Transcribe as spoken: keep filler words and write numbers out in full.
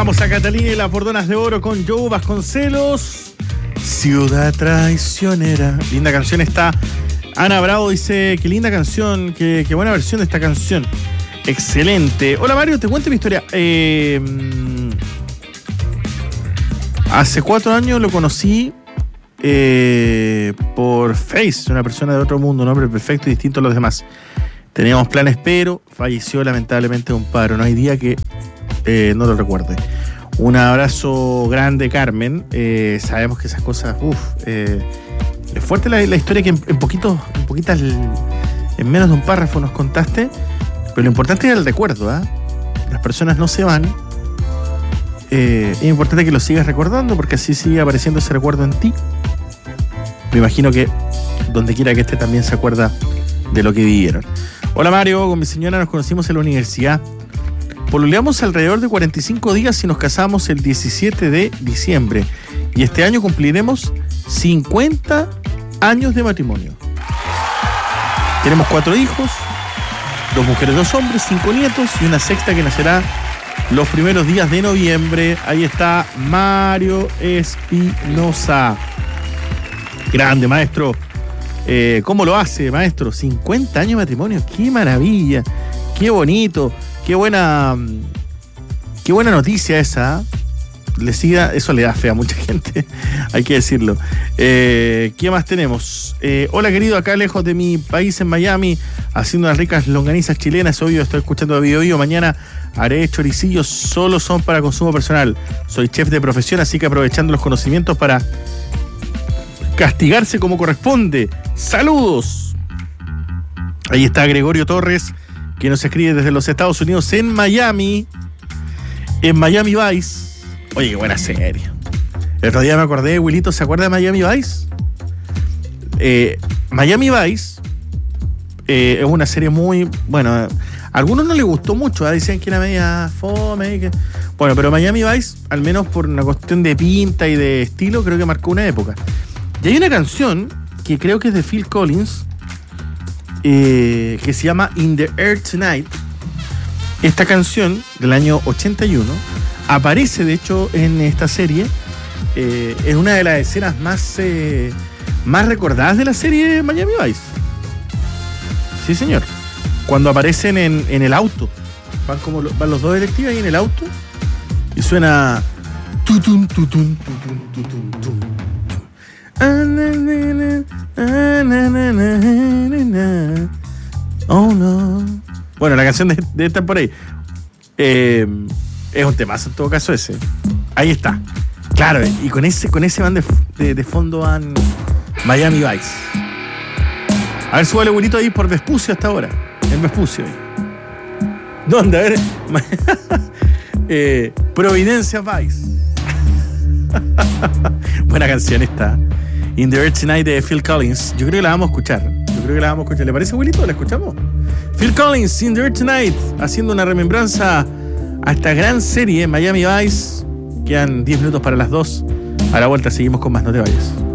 Vamos a Catalina y las Bordonas de Oro con Joe Vasconcelos. Ciudad traicionera. Linda canción está. Ana Bravo dice, qué linda canción, qué, qué buena versión de esta canción. Excelente. Hola Mario, te cuento mi historia. Eh, hace cuatro años lo conocí eh, por Face, una persona de otro mundo, un hombre perfecto y distinto a los demás. Teníamos planes, pero falleció lamentablemente de un paro. No hay día que eh, no lo recuerde. Un abrazo grande, Carmen. Eh, sabemos que esas cosas, uff, eh, es fuerte la, la historia que en, en poquitos, en poquitas, en menos de un párrafo nos contaste, pero lo importante es el recuerdo, ¿eh? Las personas no se van. Eh, es importante que lo sigas recordando porque así sigue apareciendo ese recuerdo en ti. Me imagino que donde quiera que esté también se acuerda de lo que vivieron. Hola Mario, con mi señora nos conocimos en la universidad. Pololeamos alrededor de cuarenta y cinco días y nos casamos el diecisiete de diciembre. Y este año cumpliremos cincuenta años de matrimonio. Tenemos cuatro hijos, dos mujeres, dos hombres, cinco nietos y una sexta que nacerá los primeros días de noviembre. Ahí está Mario Espinosa. Grande, maestro. Eh, ¿Cómo lo hace, maestro? cincuenta años de matrimonio. ¡Qué maravilla! ¡Qué bonito! Qué buena, qué buena noticia esa. Le siga, eso le da fe a mucha gente, hay que decirlo. Eh, ¿Qué más tenemos? Eh, hola querido, acá lejos de mi país en Miami, haciendo unas ricas longanizas chilenas. Obvio, estoy escuchando a Bio Bio. Mañana haré choricillos, solo son para consumo personal. Soy chef de profesión, así que aprovechando los conocimientos para castigarse como corresponde. ¡Saludos! Ahí está Gregorio Torres, que nos escribe desde los Estados Unidos en Miami, en Miami Vice. Oye, qué buena serie. El otro día me acordé, Wilito, ¿se acuerda de Miami Vice? Eh, Miami Vice eh, es una serie muy, bueno, a algunos no les gustó mucho, ¿eh? Decían que era media fome. Que... Bueno, pero Miami Vice, al menos por una cuestión de pinta y de estilo, creo que marcó una época. Y hay una canción que creo que es de Phil Collins, Eh, que se llama In the Air Tonight. Esta canción del año ochenta y uno aparece de hecho en esta serie, eh, en una de las escenas más eh, más recordadas de la serie Miami Vice. Sí señor, cuando aparecen en, en el auto, van como lo, van los dos detectives ahí en el auto y suena tutun tutun tutun tutun tutun. Oh no. Bueno, la canción debe de estar por ahí. Eh, es un temazo en todo caso ese. Ahí está. Claro, y con ese, con ese van de, de, de fondo van Miami Vice. A ver, súbale bonito ahí por Vespucio hasta ahora. En Vespucio ahí. ¿Dónde? A ver. eh, Providencia Vice. Buena canción esta. In the Air Tonight de Phil Collins. Yo creo que la vamos a escuchar. Yo creo que la vamos a escuchar. ¿Le parece, Wilito? ¿La escuchamos? Phil Collins, In the Air Tonight, haciendo una remembranza a esta gran serie Miami Vice. Quedan diez minutos para las dos. A la vuelta seguimos con más. No te vayas.